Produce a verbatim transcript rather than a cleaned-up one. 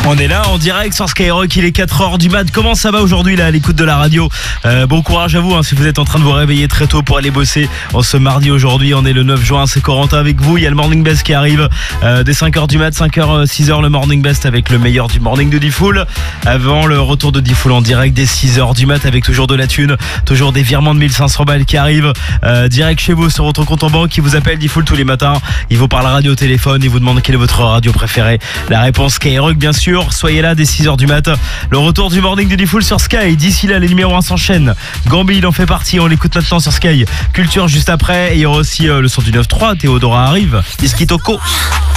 On est là en direct sur Skyrock, il est quatre heures du mat. Comment ça va aujourd'hui là à l'écoute de la radio? euh, Bon courage à vous hein, si vous êtes en train de vous réveiller très tôt pour aller bosser en ce mardi aujourd'hui. On est le neuf juin, c'est Corentin avec vous. Il y a le Morning Best qui arrive euh, dès cinq heures du mat, cinq heures, six heures le Morning Best avec le meilleur du morning de Diffoul. Avant le retour de Diffoul en direct dès six heures du mat avec toujours de la thune, toujours des virements de mille cinq cents balles qui arrivent euh, direct chez vous sur votre compte en banque. Qui vous appelle Diffoul tous les matins, il vous parle radio au téléphone, il vous demande quelle est votre radio préférée. La réponse Skyrock bien sûr. Soyez là dès six heures du mat. Le retour du morning de Diffoul sur Sky. D'ici là, les numéros un s'enchaînent. Gambi, il en fait partie. On l'écoute maintenant sur Sky. Culture juste après. Et il y aura aussi euh, le son du neuf trois. Théodora arrive. Iskitoko.